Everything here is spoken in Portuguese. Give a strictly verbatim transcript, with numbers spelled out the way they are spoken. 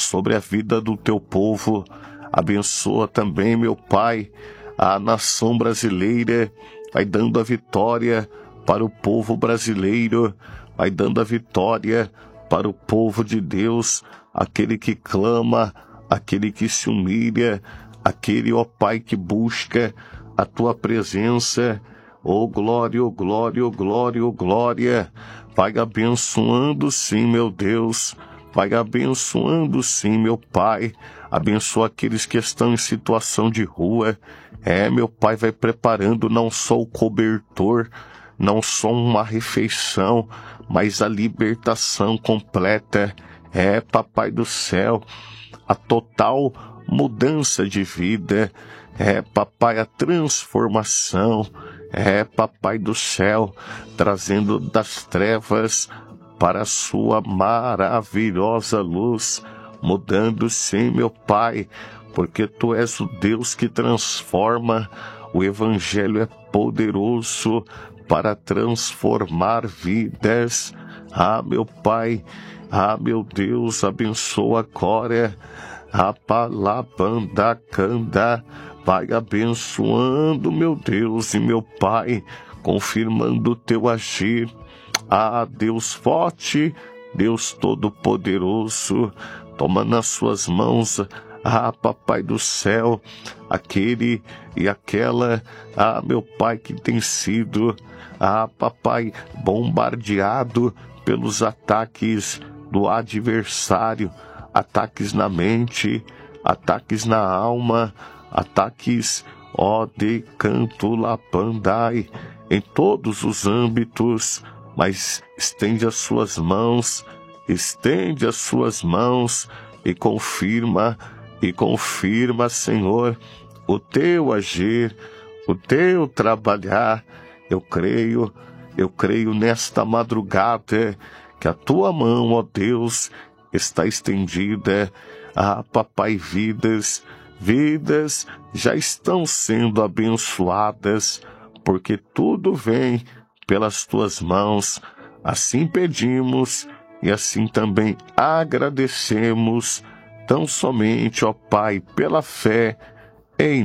sobre a vida do teu povo. Abençoa também, meu Pai, a nação brasileira. Vai dando a vitória para o povo brasileiro. Vai dando a vitória para o povo de Deus, aquele que clama, aquele que se humilha, aquele, ó Pai, que busca a tua presença. Oh glória, oh glória, oh glória, oh glória. Vai abençoando sim, meu Deus. Vai abençoando sim, meu Pai. Abençoa aqueles que estão em situação de rua. É, meu Pai, vai preparando não só o cobertor, não só uma refeição, mas a libertação completa. É, Papai do céu, a total mudança de vida. É, Papai, a transformação. É, Papai do céu, trazendo das trevas para a sua maravilhosa luz, mudando sim, meu Pai, porque Tu és o Deus que transforma. O Evangelho é poderoso para transformar vidas. Ah, meu Pai, ah, meu Deus, abençoa agora a palabanda canda. Vai abençoando, meu Deus e meu Pai, confirmando o teu agir. Ah, Deus forte, Deus todo-poderoso, toma nas suas mãos, ah, Papai do céu, aquele e aquela, ah, meu Pai, que tem sido, ah, Papai, bombardeado pelos ataques do adversário, ataques na mente, ataques na alma, ataques, ó, de canto lapandai, em todos os âmbitos, mas estende as suas mãos, estende as suas mãos e confirma, e confirma, Senhor, o teu agir, o teu trabalhar. Eu creio, eu creio nesta madrugada que a tua mão, ó Deus, está estendida. Ah, Papai, vidas, vidas já estão sendo abençoadas, porque tudo vem pelas tuas mãos. Assim pedimos e assim também agradecemos, tão somente, ó Pai, pela fé, em